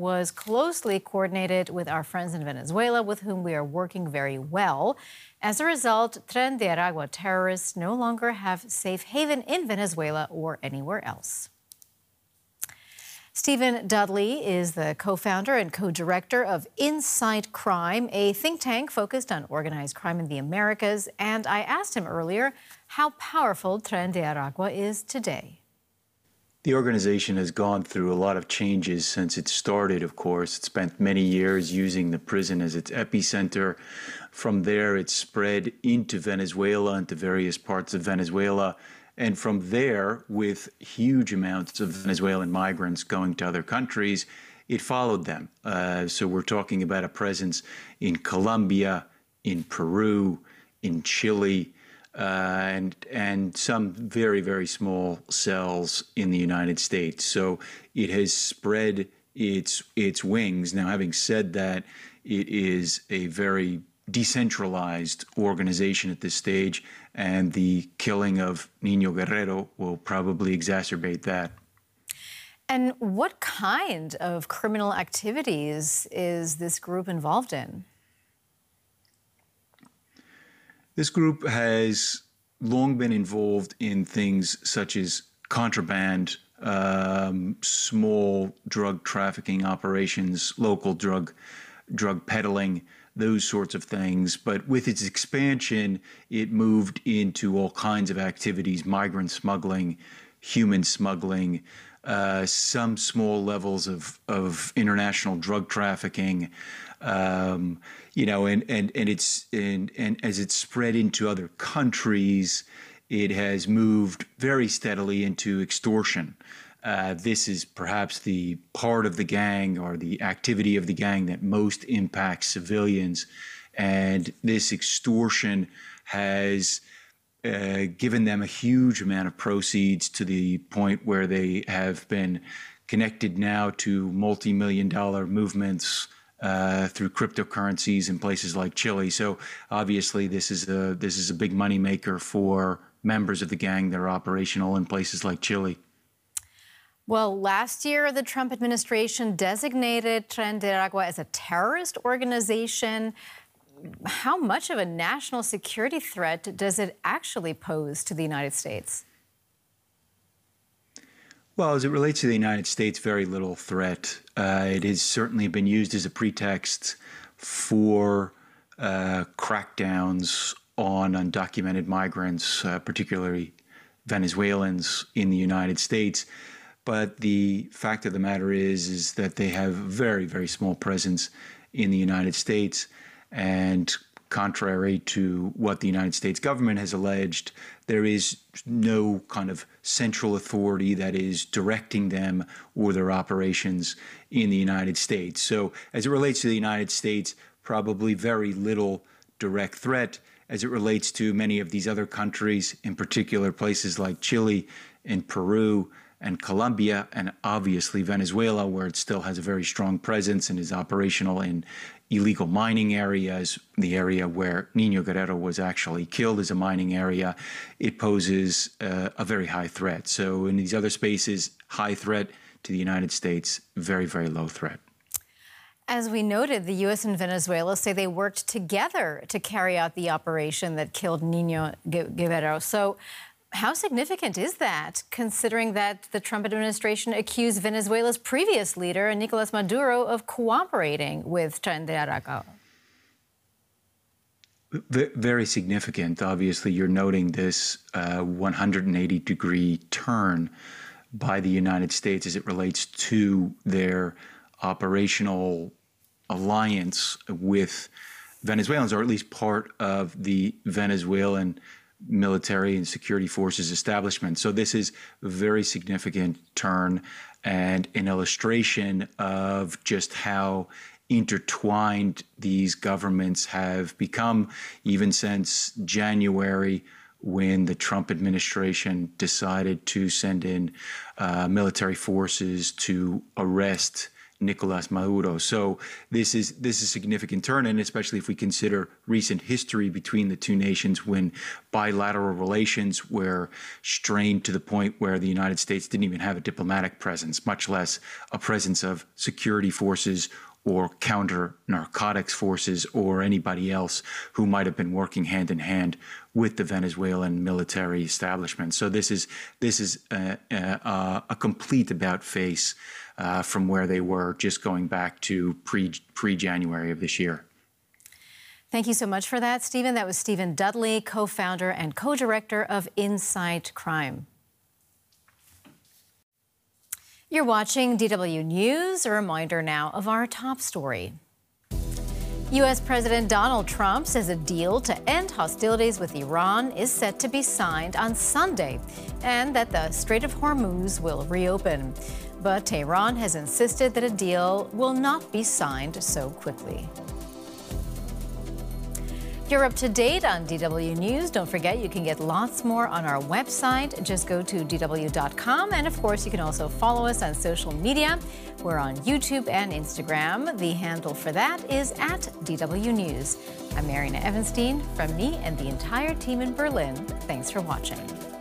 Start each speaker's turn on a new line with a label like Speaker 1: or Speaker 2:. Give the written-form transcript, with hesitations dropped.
Speaker 1: was closely coordinated with our friends in Venezuela, with whom we are working very well. As a result, Tren de Aragua terrorists no longer have safe haven in Venezuela or anywhere else. Stephen Dudley is the co-founder and co-director of Insight Crime, a think tank focused on organized crime in the Americas. And I asked him earlier how powerful Tren de Aragua is today.
Speaker 2: The organization has gone through a lot of changes since it started, of course. It spent many years using the prison as its epicenter. From there, it spread into Venezuela, into various parts of Venezuela. And from there, with huge amounts of Venezuelan migrants going to other countries, it followed them. So we're talking about a presence in Colombia, in Peru, in Chile, and some very, very small cells in the United States. So it has spread its wings. Now, having said that, it is a very decentralized organization at this stage, and the killing of Niño Guerrero will probably exacerbate that.
Speaker 1: And what kind of criminal activities is this group involved in?
Speaker 2: This group has long been involved in things such as contraband, small drug trafficking operations, local drug peddling, those sorts of things. But with its expansion, it moved into all kinds of activities: migrant smuggling, human smuggling, some small levels of international drug trafficking. And as it's spread into other countries, it has moved very steadily into extortion. This is perhaps the part of the gang or the activity of the gang that most impacts civilians. And this extortion has given them a huge amount of proceeds, to the point where they have been connected now to multi-million-dollar movements through cryptocurrencies in places like Chile. So obviously this is a big moneymaker for members of the gang that are operational in places like Chile.
Speaker 1: Well, last year, the Trump administration designated Tren de Aragua as a terrorist organization. How much of a national security threat does it actually pose to the United States?
Speaker 2: Well, as it relates to the United States, very little threat. It has certainly been used as a pretext for crackdowns on undocumented migrants, particularly Venezuelans in the United States. But the fact of the matter is that they have a very, very small presence in the United States. And contrary to what the United States government has alleged, there is no kind of central authority that is directing them or their operations in the United States. So as it relates to the United States, probably very little direct threat. As it relates to many of these other countries, in particular places like Chile and Peru and Colombia, and obviously Venezuela, where it still has a very strong presence and is operational in illegal mining areas. The area where Niño Guerrero was actually killed is a mining area. It poses a very high threat. So in these other spaces, high threat; to the United States, very, very low threat.
Speaker 1: As we noted, the U.S. and Venezuela say they worked together to carry out the operation that killed Niño Guerrero. So how significant is that, considering that the Trump administration accused Venezuela's previous leader, Nicolas Maduro, of cooperating with Tren de Aragua?
Speaker 2: Very significant. Obviously, you're noting this 180-degree turn by the United States as it relates to their operational alliance with Venezuelans, or at least part of the Venezuelan military and security forces establishment. So this is a very significant turn and an illustration of just how intertwined these governments have become, even since January, when the Trump administration decided to send in military forces to arrest Nicolas Maduro. So this is a significant turn, and especially if we consider recent history between the two nations, when bilateral relations were strained to the point where the United States didn't even have a diplomatic presence, much less a presence of security forces or counter narcotics forces or anybody else who might have been working hand in hand with the Venezuelan military establishment. So this is a complete about face from where they were just going back to pre-January of this year.
Speaker 1: Thank you so much for that, Stephen. That was Stephen Dudley, co-founder and co-director of Insight Crime. You're watching DW News. A reminder now of our top story. U.S. President Donald Trump says a deal to end hostilities with Iran is set to be signed on Sunday, and that the Strait of Hormuz will reopen. But Tehran has insisted that a deal will not be signed so quickly. You're up to date on DW News. Don't forget, you can get lots more on our website. Just go to dw.com. And of course, you can also follow us on social media. We're on YouTube and Instagram. The handle for that is @DW News. I'm Marina Evanstein. From me and the entire team in Berlin, thanks for watching.